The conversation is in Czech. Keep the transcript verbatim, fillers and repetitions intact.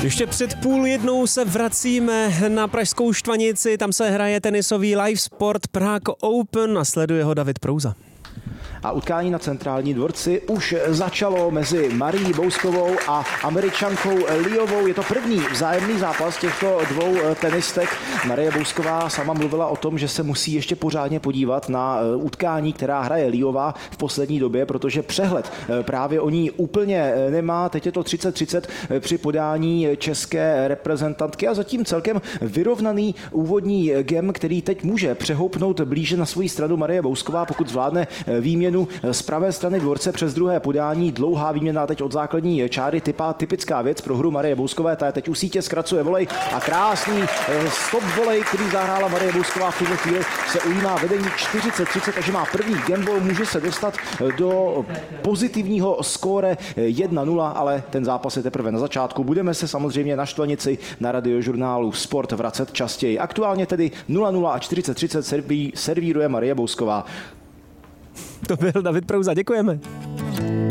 Ještě před půl jednou se vracíme na pražskou Štvanici, tam se hraje tenisový live sport Prague Open a sleduje ho David Prouza. A utkání na Centrální dvorci už začalo mezi Marií Bouskovou a Američankou Liovou. Je to první vzájemný zápas těchto dvou tenistek. Marie Bousková sama mluvila o tom, že se musí ještě pořádně podívat na utkání, která hraje Liová v poslední době, protože přehled právě o ní úplně nemá. Teď je to třicet třicet při podání české reprezentantky a zatím celkem vyrovnaný úvodní gem, který teď může přehoupnout blíže na svou stranu Marie Bousková, pokud zvládne výměnu z pravé strany dvorce přes druhé podání. Dlouhá výměna teď od základní čáry, typá typická věc pro hru Marie Bouskové. Ta je teď u sítě, zkracuje volej a krásný stop volej, který zahrála Marie Bousková. V tuto chvíli se ujímá vedení čtyřicet třicet, takže má první gameball, může se dostat do pozitivního skóre jedna nula, ale ten zápas je teprve na začátku. Budeme se samozřejmě na Štvanici na radiožurnálu Sport vracet častěji. Aktuálně tedy nula nula a čtyřicet třicet serví, servíruje Marie Bousková. To byl David Prouza, děkujeme.